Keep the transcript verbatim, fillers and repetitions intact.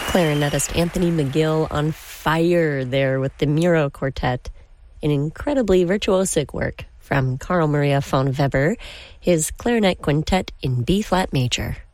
Clarinetist Anthony McGill on fire there with the Miro Quartet, an incredibly virtuosic work from Carl Maria von Weber, his clarinet quintet in B-flat major.